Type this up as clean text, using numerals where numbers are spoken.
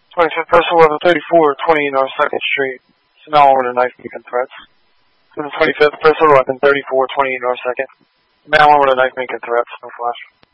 25th person with a 3420 North 2nd Street. So now on with a knife making threats. To the 25th person with a 3420 North 2nd. Now on with a knife making threats. No flash.